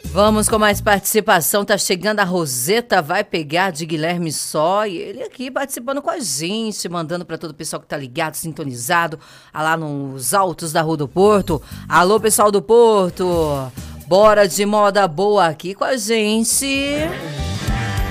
Vamos com mais participação. Tá chegando a Roseta, vai pegar de Guilherme Só. E ele aqui participando com a gente, mandando para todo o pessoal que tá ligado, sintonizado, lá nos altos da Rua do Porto. Alô, pessoal do Porto, bora de moda boa aqui com a gente.